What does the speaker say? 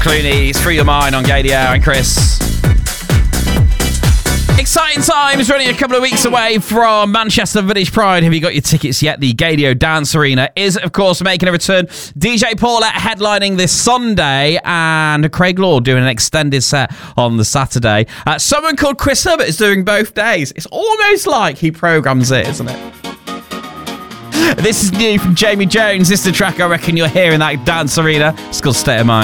Clooney's Free Your Mind on Gadio and Chris. Exciting times, running a couple of weeks away from Manchester Village Pride. Have you got your tickets yet? The Gadio Dance Arena is, of course, making a return. DJ Paulette headlining this Sunday and Craig Lord doing an extended set on the Saturday. Someone called Chris Hubbard is doing both days. It's almost like he programs it, isn't it? This is new from Jamie Jones. This is the track I reckon you'll hear in that dance arena. It's called State of Mind.